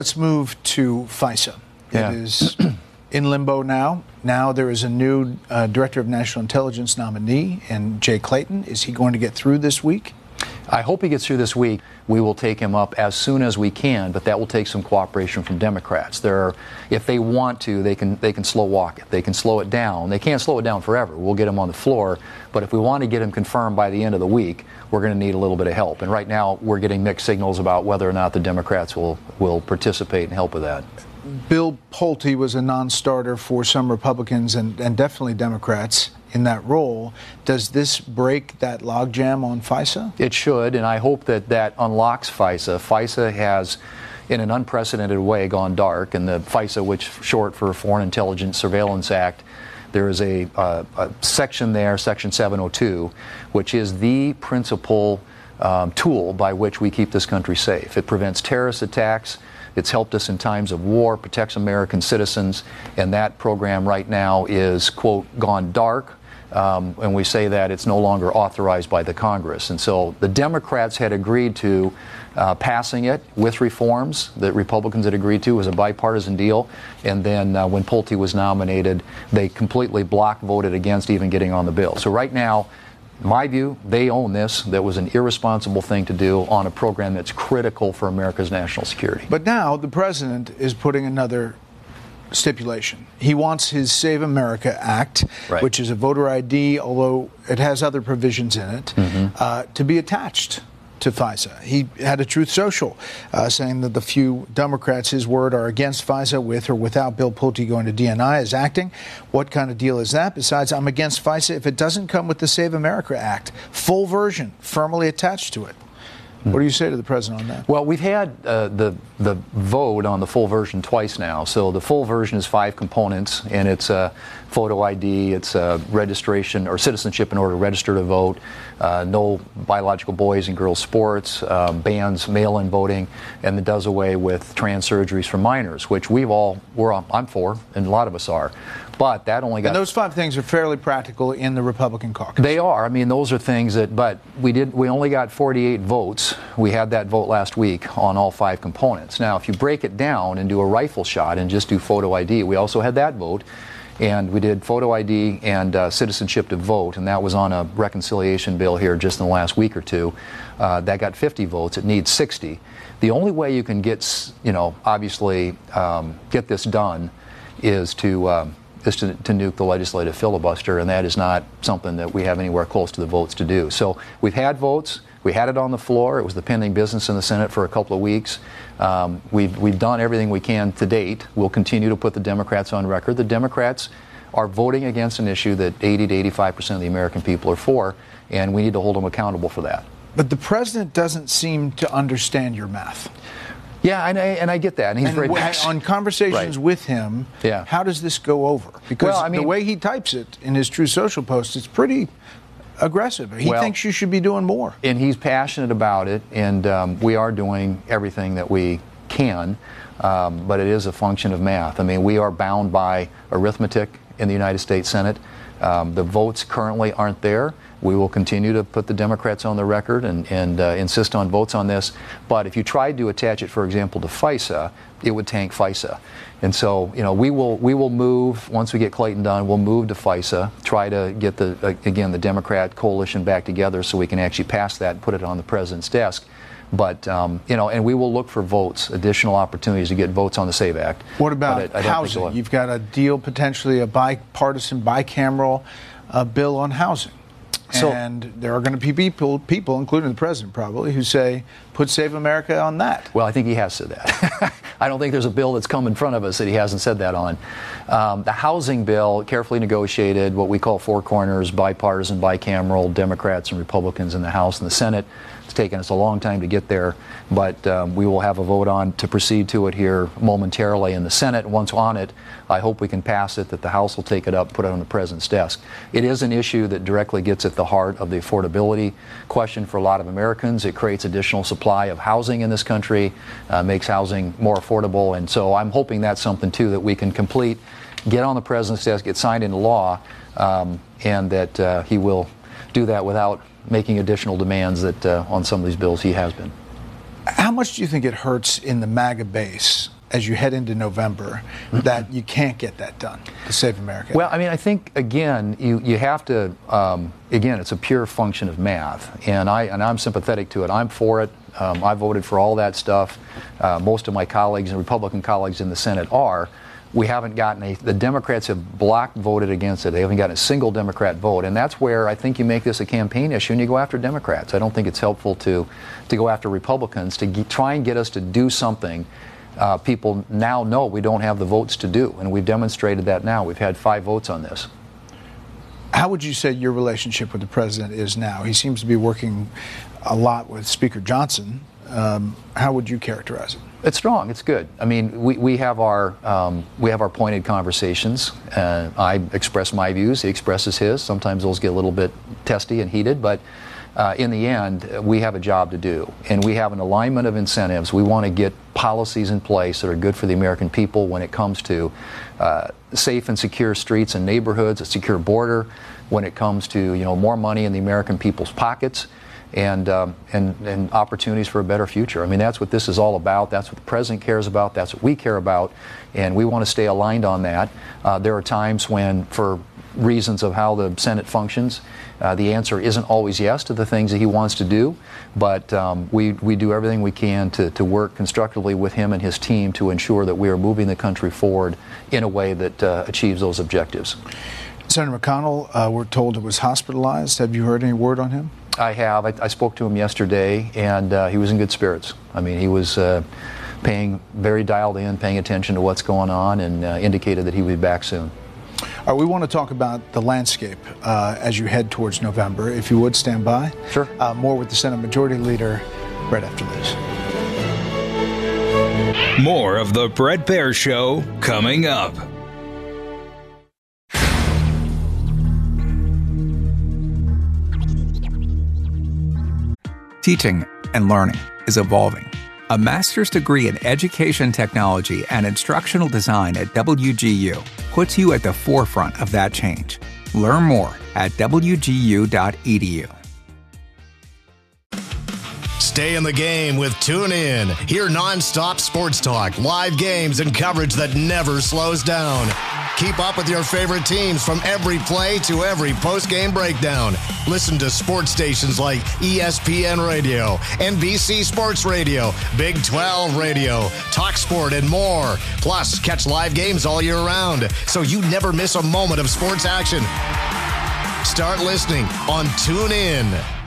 Let's move to FISA. Yeah. It is in limbo now. Now there is a new Director of National Intelligence nominee, and Jay Clayton. Is he going to get through this week? I hope he gets through this week. We will take him up as soon as we can, but that will take some cooperation from Democrats. If they want to, they can slow walk it. They can slow it down. They can't slow it down forever. We'll get him on the floor, but if we want to get him confirmed by the end of the week, we're going to need a little bit of help. And right now, we're getting mixed signals about whether or not the Democrats will participate and help with that. Bill Pulte was a non-starter for some Republicans and definitely Democrats in that role. Does this break that logjam on FISA? It should, and I hope that unlocks FISA. FISA has, in an unprecedented way, gone dark, and the FISA, which short for Foreign Intelligence Surveillance Act, there is a section there, Section 702, which is the principal tool by which we keep this country safe. It prevents terrorist attacks. It's helped us in times of war, protects American citizens, and that program right now is, quote, gone dark. And we say that it's no longer authorized by the Congress. And so the Democrats had agreed to passing it with reforms that Republicans had agreed to. It was a bipartisan deal. And then when Pulte was nominated, they completely block voted against even getting on the bill. So right now, in my view, they own this. That was an irresponsible thing to do on a program that's critical for America's national security. But now the president is putting another stipulation. He wants his Save America Act, right, which is a voter ID, although it has other provisions in it, to be attached to FISA. He had a Truth Social saying that the few Democrats, his word, are against FISA with or without Bill Pulte going to DNI as acting. What kind of deal is that? Besides, I'm against FISA if it doesn't come with the Save America Act, full version, firmly attached to it. What do you say to the president on that? Well, we've had the vote on the full version twice now. So the full version is 5 components, and it's a photo ID, it's a registration or citizenship in order to register to vote, no biological boys and girls sports, bans mail-in voting, and it does away with trans surgeries for minors, which I'm for, and a lot of us are. But that only got... And those 5 things are fairly practical in the Republican caucus. They are. I mean, those are things that... But we only got 48 votes. We had that vote last week on all 5 components. Now, if you break it down and do a rifle shot and just do photo ID, we also had that vote. And we did photo ID and citizenship to vote, and that was on a reconciliation bill here just in the last week or two. That got 50 votes. It needs 60. The only way you can get, obviously, get this done is to nuke the legislative filibuster, and that is not something that we have anywhere close to the votes to do. So we've had votes. We had it on the floor. It was the pending business in the Senate for a couple of weeks. We've done everything we can to date. We'll continue to put the Democrats on record. The Democrats are voting against an issue that 80 to 85% of the American people are for, and we need to hold them accountable for that. But the president doesn't seem to understand your math. Yeah, and I get that. And he's very on conversations with him, how does this go over? Because the way he types it in his True Social post, it's pretty aggressive. He thinks you should be doing more. And he's passionate about it, and we are doing everything that we can, but it is a function of math. I mean, we are bound by arithmetic in the United States Senate. The votes currently aren't there. We will continue to put the Democrats on the record and insist on votes on this. But if you tried to attach it, for example, to FISA, it would tank FISA. And so, we will move, once we get Clayton done, we'll move to FISA, try to get the Democrat coalition back together so we can actually pass that and put it on the president's desk. But, and we will look for votes, additional opportunities to get votes on the SAVE Act. What about housing? You've got a deal, potentially a bipartisan, bicameral bill on housing. And there are going to be people, including the president probably, who say, put Save America on that. Well, I think he has said that. I don't think there's a bill that's come in front of us that he hasn't said that on. The housing bill, carefully negotiated, what we call 4 corners, bipartisan, bicameral, Democrats and Republicans in the House and the Senate. It's taken us a long time to get there, but we will have a vote on to proceed to it here momentarily in the Senate. Once on it, I hope we can pass it, that the House will take it up, put it on the president's desk. It is an issue that directly gets at the heart of the affordability question for a lot of Americans. It creates additional supply of housing in this country, makes housing more affordable, and so I'm hoping that's something, too, that we can complete, get on the president's desk, get signed into law, and that he will do that without making additional demands that on some of these bills he has been. How much do you think it hurts in the MAGA base as you head into November that you can't get that done to save America? Well, I mean, I think, again, you have to, again, it's a pure function of math, and I'm sympathetic to it. I'm for it. I voted for all that stuff. Most of my colleagues and Republican colleagues in the Senate are. We haven't gotten the Democrats have block voted against it. They haven't gotten a single Democrat vote. And that's where I think you make this a campaign issue and you go after Democrats. I don't think it's helpful to go after Republicans to try and get us to do something people now know we don't have the votes to do. And we've demonstrated that now. We've had 5 votes on this. How would you say your relationship with the president is now? He seems to be working a lot with Speaker Johnson. How would you characterize it? It's strong. It's good. I mean, we have our pointed conversations. I express my views. He expresses his. Sometimes those get a little bit testy and heated, but in the end, we have a job to do, and we have an alignment of incentives. We want to get policies in place that are good for the American people when it comes to safe and secure streets and neighborhoods, a secure border, when it comes to more money in the American people's pockets. And opportunities for a better future. I mean, that's what this is all about. That's what the president cares about. That's what we care about, and we want to stay aligned on that. There are times when, for reasons of how the Senate functions, the answer isn't always yes to the things that he wants to do, but we do everything we can to work constructively with him and his team to ensure that we are moving the country forward in a way that achieves those objectives. Senator McConnell, we're told, was hospitalized. Have you heard any word on him? I have. I spoke to him yesterday, and he was in good spirits. I mean, he was very dialed in, paying attention to what's going on, and indicated that he would be back soon. We want to talk about the landscape as you head towards November. If you would, stand by. Sure. More with the Senate Majority Leader right after this. More of the Bret Baier Show coming up. Teaching and learning is evolving. A master's degree in education technology and instructional design at WGU puts you at the forefront of that change. Learn more at wgu.edu. Stay in the game with TuneIn. Hear nonstop sports talk, live games, and coverage that never slows down. Keep up with your favorite teams from every play to every post-game breakdown. Listen to sports stations like ESPN Radio, NBC Sports Radio, Big 12 Radio, TalkSport, and more. Plus, catch live games all year round, so you never miss a moment of sports action. Start listening on TuneIn.